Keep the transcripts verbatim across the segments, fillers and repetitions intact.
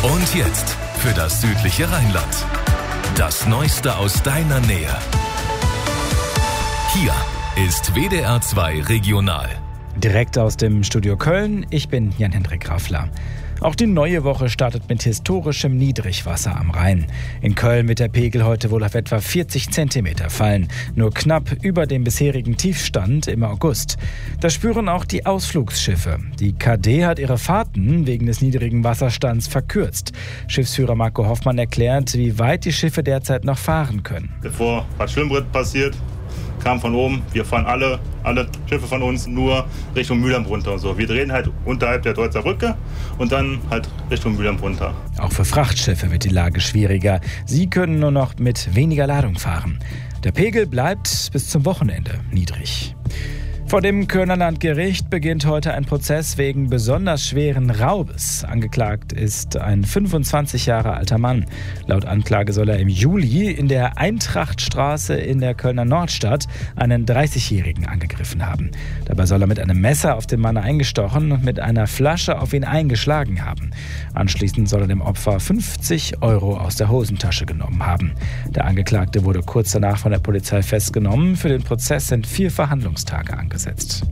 Und jetzt für das südliche Rheinland. Das Neueste aus deiner Nähe. Hier ist W D R zwei Regional. Direkt aus dem Studio Köln, ich bin Jan-Hendrik Raffler. Auch die neue Woche startet mit historischem Niedrigwasser am Rhein. In Köln wird der Pegel heute wohl auf etwa vierzig Zentimeter fallen, nur knapp über dem bisherigen Tiefstand im August. Das spüren auch die Ausflugsschiffe. Die K D hat ihre Fahrten wegen des niedrigen Wasserstands verkürzt. Schiffsführer Marco Hoffmann erklärt, wie weit die Schiffe derzeit noch fahren können. Bevor was Schwimmbrett passiert, kam von oben, wir fahren alle, alle Schiffe von uns nur Richtung Mülheim runter und so. Wir drehen halt unterhalb der Deutzer Brücke und dann halt Richtung Mülheim runter. Auch für Frachtschiffe wird die Lage schwieriger. Sie können nur noch mit weniger Ladung fahren. Der Pegel bleibt bis zum Wochenende niedrig. Vor dem Kölner Landgericht beginnt heute ein Prozess wegen besonders schweren Raubes. Angeklagt ist ein fünfundzwanzig Jahre alter Mann. Laut Anklage soll er im Juli in der Eintrachtstraße in der Kölner Nordstadt einen dreißigjährigen angegriffen haben. Dabei soll er mit einem Messer auf den Mann eingestochen und mit einer Flasche auf ihn eingeschlagen haben. Anschließend soll er dem Opfer fünfzig Euro aus der Hosentasche genommen haben. Der Angeklagte wurde kurz danach von der Polizei festgenommen. Für den Prozess sind vier Verhandlungstage angesetzt.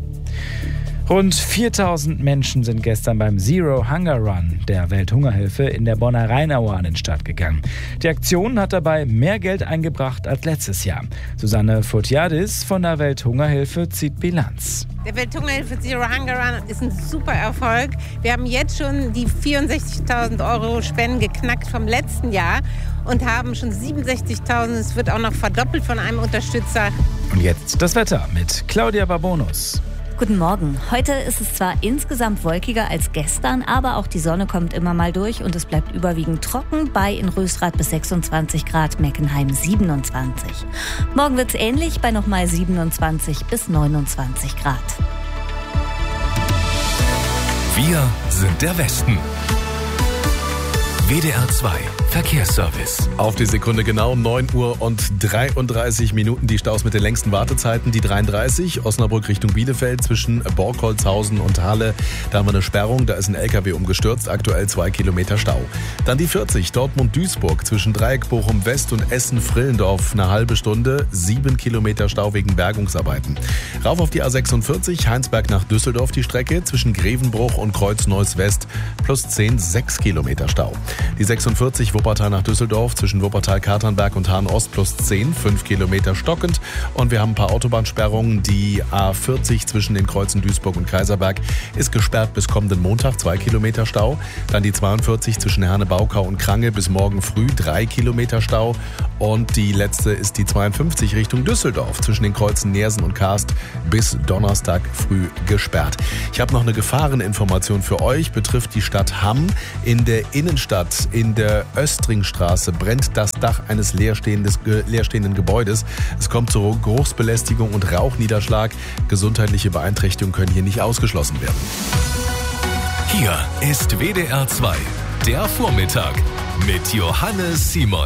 Rund viertausend Menschen sind gestern beim Zero Hunger Run der Welthungerhilfe in der Bonner Rheinaue an den Start gegangen. Die Aktion hat dabei mehr Geld eingebracht als letztes Jahr. Susanne Fotiadis von der Welthungerhilfe zieht Bilanz. Der Welthungerhilfe Zero Hunger Run ist ein super Erfolg. Wir haben jetzt schon die vierundsechzigtausend Euro Spenden geknackt vom letzten Jahr und haben schon siebenundsechzigtausend. Es wird auch noch verdoppelt von einem Unterstützer. Und jetzt das Wetter mit Claudia Barbonus. Guten Morgen. Heute ist es zwar insgesamt wolkiger als gestern, aber auch die Sonne kommt immer mal durch und es bleibt überwiegend trocken bei in Rösrath bis sechsundzwanzig Grad, Meckenheim siebenundzwanzig. Morgen wird es ähnlich bei nochmal siebenundzwanzig bis neunundzwanzig Grad. Wir sind der Westen. W D R zwei Verkehrsservice. Auf die Sekunde genau neun Uhr und dreiunddreißig Minuten die Staus mit den längsten Wartezeiten. Die dreiunddreißig Osnabrück Richtung Bielefeld zwischen Borkholzhausen und Halle. Da haben wir eine Sperrung, da ist ein L K W umgestürzt, aktuell zwei Kilometer Stau. Dann die vierzig Dortmund-Duisburg zwischen Dreieck Bochum West und Essen-Frillendorf eine halbe Stunde, sieben Kilometer Stau wegen Bergungsarbeiten. Rauf auf die A sechsundvierzig Heinsberg nach Düsseldorf die Strecke zwischen Grevenbruch und Kreuz-Neuss West plus zehn, sechs Kilometer Stau. Die sechsundvierzig Wuppertal nach Düsseldorf zwischen Wuppertal-Katernberg und Hahn-Ost plus zehn, fünf Kilometer stockend. Und wir haben ein paar Autobahnsperrungen. Die A vierzig zwischen den Kreuzen Duisburg und Kaiserberg ist gesperrt bis kommenden Montag, zwei Kilometer Stau. Dann die zweiundvierzig zwischen Herne-Baukau und Krange bis morgen früh, drei Kilometer Stau. Und die letzte ist die zweiundfünfzig Richtung Düsseldorf zwischen den Kreuzen Neersen und Karst bis Donnerstag früh gesperrt. Ich habe noch eine Gefahreninformation für euch, betrifft die Stadt Hamm. In der Innenstadt, in der Östringstraße, brennt das Dach eines leerstehendes, äh, leerstehenden Gebäudes. Es kommt zur Geruchsbelästigung und Rauchniederschlag. Gesundheitliche Beeinträchtigungen können hier nicht ausgeschlossen werden. Hier ist W D R zwei, der Vormittag mit Johannes Simon.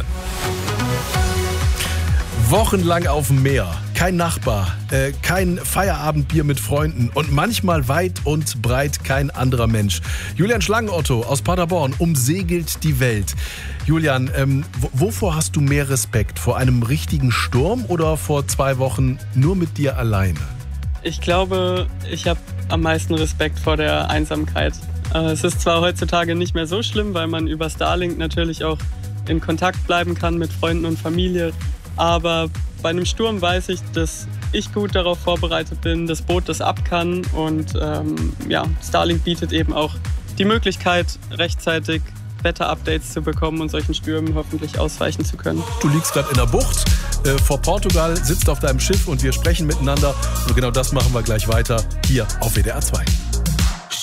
Wochenlang auf dem Meer, kein Nachbar, äh, kein Feierabendbier mit Freunden und manchmal weit und breit kein anderer Mensch. Julian Schlangenotto aus Paderborn umsegelt die Welt. Julian, ähm, w- wovor hast du mehr Respekt? Vor einem richtigen Sturm oder vor zwei Wochen nur mit dir alleine? Ich glaube, ich habe am meisten Respekt vor der Einsamkeit. Äh, es ist zwar heutzutage nicht mehr so schlimm, weil man über Starlink natürlich auch in Kontakt bleiben kann mit Freunden und Familie. Aber bei einem Sturm weiß ich, dass ich gut darauf vorbereitet bin, das Boot das ab kann. Und ähm, ja, Starlink bietet eben auch die Möglichkeit, rechtzeitig Wetterupdates zu bekommen und solchen Stürmen hoffentlich ausweichen zu können. Du liegst gerade in der Bucht äh, vor Portugal, sitzt auf deinem Schiff und wir sprechen miteinander. Und genau das machen wir gleich weiter hier auf W D R zwei.